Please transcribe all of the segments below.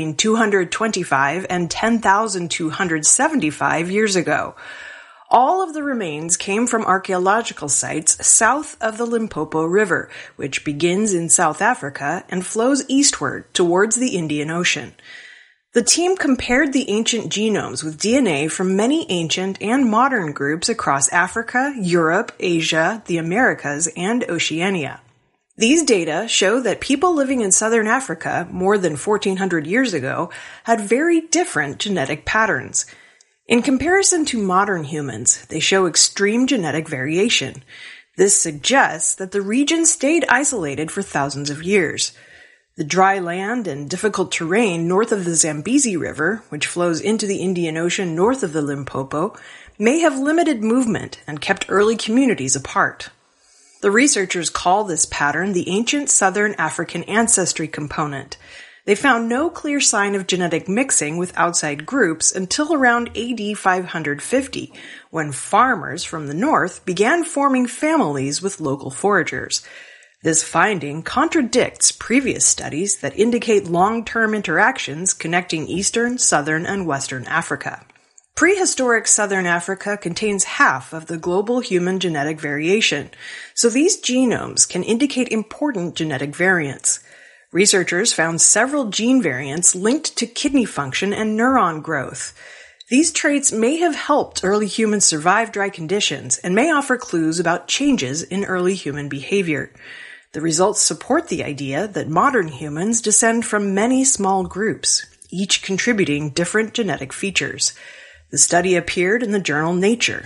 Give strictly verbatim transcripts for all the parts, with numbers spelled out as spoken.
two hundred twenty-five and ten thousand two hundred seventy-five years ago. All of the remains came from archaeological sites south of the Limpopo River, which begins in South Africa and flows eastward towards the Indian Ocean. The team compared the ancient genomes with D N A from many ancient and modern groups across Africa, Europe, Asia, the Americas, and Oceania. These data show that people living in southern Africa more than fourteen hundred years ago had very different genetic patterns. In comparison to modern humans, they show extreme genetic variation. This suggests that the region stayed isolated for thousands of years. The dry land and difficult terrain north of the Zambezi River, which flows into the Indian Ocean north of the Limpopo, may have limited movement and kept early communities apart. The researchers call this pattern the ancient Southern African ancestry component. They found no clear sign of genetic mixing with outside groups until around A D five hundred fifty, when farmers from the north began forming families with local foragers. This finding contradicts previous studies that indicate long-term interactions connecting eastern, southern, and western Africa. Prehistoric southern Africa contains half of the global human genetic variation, so these genomes can indicate important genetic variants. Researchers found several gene variants linked to kidney function and neuron growth. These traits may have helped early humans survive dry conditions and may offer clues about changes in early human behavior. The results support the idea that modern humans descend from many small groups, each contributing different genetic features. The study appeared in the journal Nature.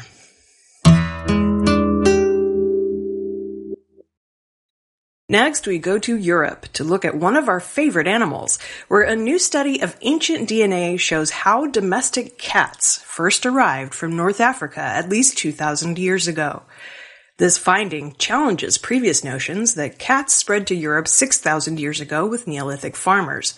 Next, we go to Europe to look at one of our favorite animals, where a new study of ancient D N A shows how domestic cats first arrived from North Africa at least two thousand years ago. This finding challenges previous notions that cats spread to Europe six thousand years ago with Neolithic farmers.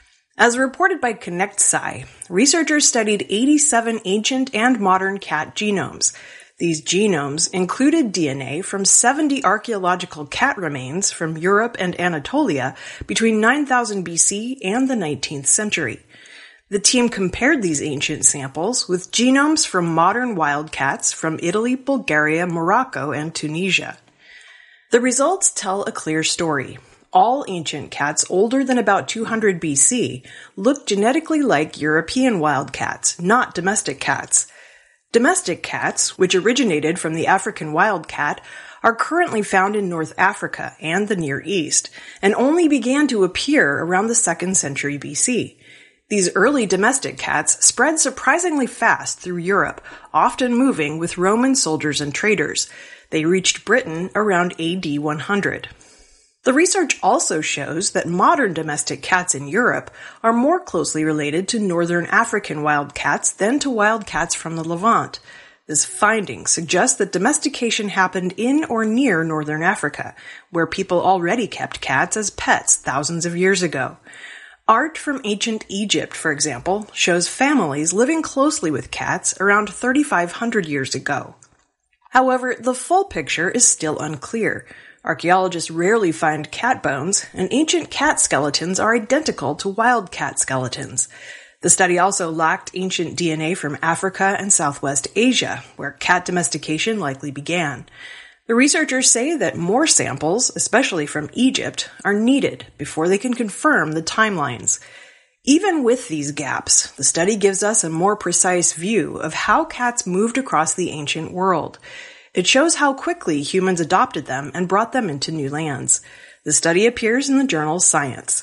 As reported by ConnectSci, researchers studied eighty-seven ancient and modern cat genomes. These genomes included D N A from seventy archaeological cat remains from Europe and Anatolia between nine thousand B C and the nineteenth century. The team compared these ancient samples with genomes from modern wildcats from Italy, Bulgaria, Morocco, and Tunisia. The results tell a clear story. All ancient cats older than about two hundred B C look genetically like European wildcats, not domestic cats. Domestic cats, which originated from the African wildcat, are currently found in North Africa and the Near East, and only began to appear around the second century B C. These early domestic cats spread surprisingly fast through Europe, often moving with Roman soldiers and traders. They reached Britain around A D one hundred. The research also shows that modern domestic cats in Europe are more closely related to northern African wildcats than to wildcats from the Levant. This finding suggests that domestication happened in or near northern Africa, where people already kept cats as pets thousands of years ago. Art from ancient Egypt, for example, shows families living closely with cats around thirty-five hundred years ago. However, the full picture is still unclear. Archaeologists rarely find cat bones, and ancient cat skeletons are identical to wild cat skeletons. The study also lacked ancient D N A from Africa and Southwest Asia, where cat domestication likely began. The researchers say that more samples, especially from Egypt, are needed before they can confirm the timelines. Even with these gaps, the study gives us a more precise view of how cats moved across the ancient world. It shows how quickly humans adopted them and brought them into new lands. The study appears in the journal Science.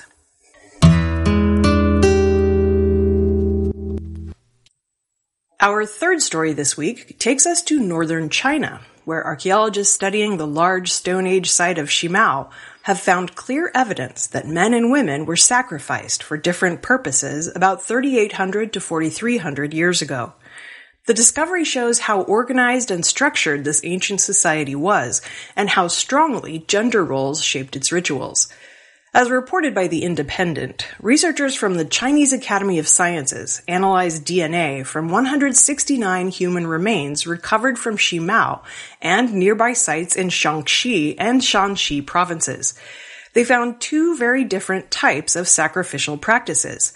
Our third story this week takes us to northern China, where archaeologists studying the large Stone Age site of Shimao have found clear evidence that men and women were sacrificed for different purposes about thirty-eight hundred to forty-three hundred years ago. The discovery shows how organized and structured this ancient society was, and how strongly gender roles shaped its rituals. As reported by The Independent, researchers from the Chinese Academy of Sciences analyzed D N A from one hundred sixty-nine human remains recovered from Shimao and nearby sites in Shaanxi and Shanxi provinces. They found two very different types of sacrificial practices.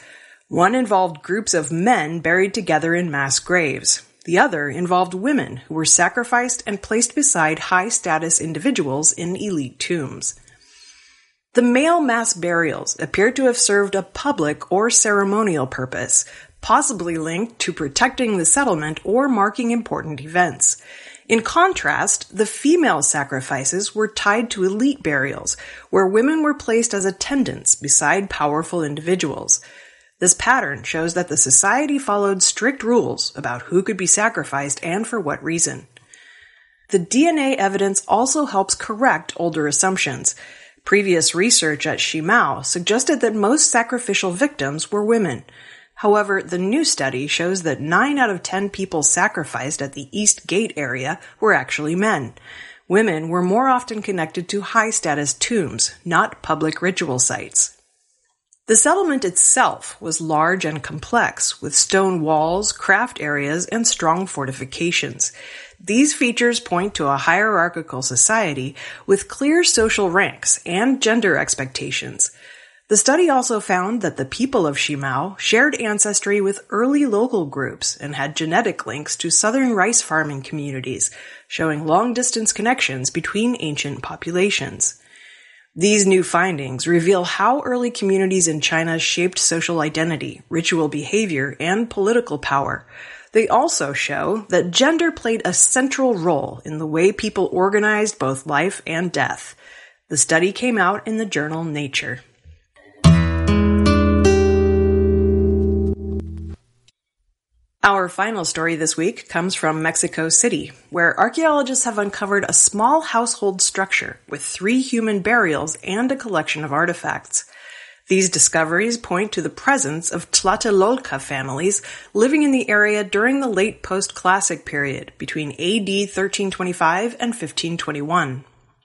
One involved groups of men buried together in mass graves. The other involved women who were sacrificed and placed beside high-status individuals in elite tombs. The male mass burials appear to have served a public or ceremonial purpose, possibly linked to protecting the settlement or marking important events. In contrast, the female sacrifices were tied to elite burials, where women were placed as attendants beside powerful individuals. This pattern shows that the society followed strict rules about who could be sacrificed and for what reason. The D N A evidence also helps correct older assumptions. Previous research at Shimao suggested that most sacrificial victims were women. However, the new study shows that nine out of ten people sacrificed at the East Gate area were actually men. Women were more often connected to high-status tombs, not public ritual sites. The settlement itself was large and complex, with stone walls, craft areas, and strong fortifications. These features point to a hierarchical society with clear social ranks and gender expectations. The study also found that the people of Shimao shared ancestry with early local groups and had genetic links to southern rice farming communities, showing long-distance connections between ancient populations. These new findings reveal how early communities in China shaped social identity, ritual behavior, and political power. They also show that gender played a central role in the way people organized both life and death. The study came out in the journal Nature. Our final story this week comes from Mexico City, where archaeologists have uncovered a small household structure with three human burials and a collection of artifacts. These discoveries point to the presence of Tlatelolca families living in the area during the late post-classic period between A D thirteen twenty-five and fifteen twenty-one.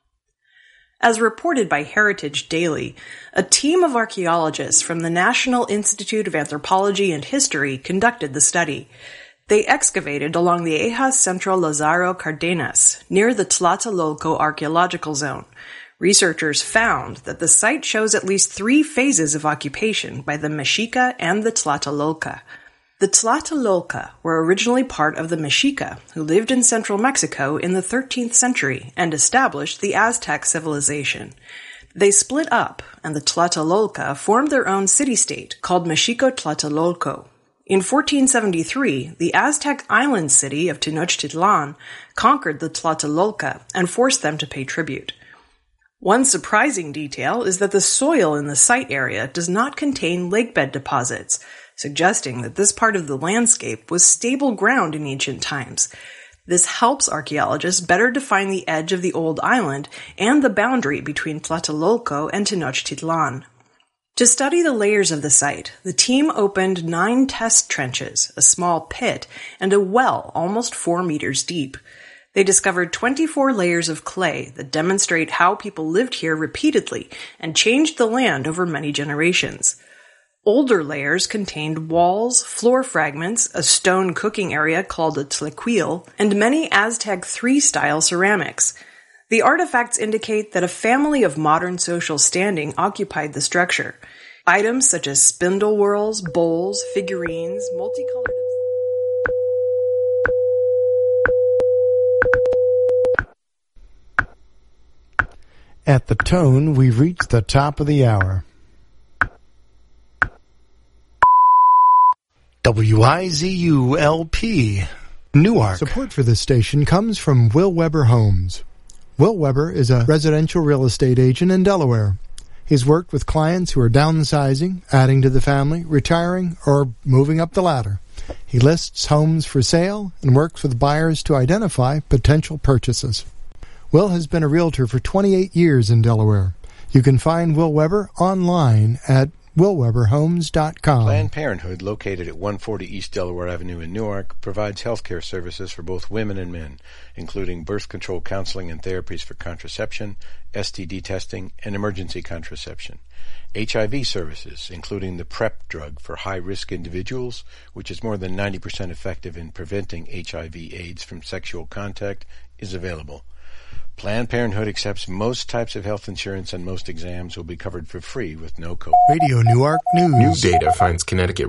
As reported by Heritage Daily, a team of archaeologists from the National Institute of Anthropology and History conducted the study. They excavated along the Ejas Centro Lazaro Cardenas, near the Tlatelolco archaeological zone. Researchers found that the site shows at least three phases of occupation by the Mexica and the Tlatelolca. The Tlatelolca were originally part of the Mexica, who lived in central Mexico in the thirteenth century and established the Aztec civilization. They split up, and the Tlatelolca formed their own city-state called Mexico-Tlatelolco. In fourteen seventy-three, the Aztec island city of Tenochtitlan conquered the Tlatelolca and forced them to pay tribute. One surprising detail is that the soil in the site area does not contain lakebed deposits, suggesting that this part of the landscape was stable ground in ancient times. This helps archaeologists better define the edge of the old island and the boundary between Tlatelolco and Tenochtitlan. To study the layers of the site, the team opened nine test trenches, a small pit, and a well almost four meters deep. They discovered twenty-four layers of clay that demonstrate how people lived here repeatedly and changed the land over many generations. Older layers contained walls, floor fragments, a stone cooking area called a tlequil, and many Aztec three-style ceramics. The artifacts indicate that a family of modern social standing occupied the structure. Items such as spindle whorls, bowls, figurines, multicolored... At the tone, we've reached the top of the hour. W I Z U L P, Newark. Support for this station comes from Will Weber Homes. Will Weber is a residential real estate agent in Delaware. He's worked with clients who are downsizing, adding to the family, retiring, or moving up the ladder. He lists homes for sale and works with buyers to identify potential purchases. Will has been a realtor for twenty-eight years in Delaware. You can find Will Weber online at will weber homes dot com. Planned Parenthood, located at one forty East Delaware Avenue in Newark, provides health care services for both women and men, including birth control counseling and therapies for contraception, S T D testing, and emergency contraception. H I V services, including the PrEP drug for high-risk individuals, which is more than ninety percent effective in preventing H I V AIDS from sexual contact, is available. Planned Parenthood accepts most types of health insurance, and most exams will be covered for free with no copay. Radio Newark News. New data finds Connecticut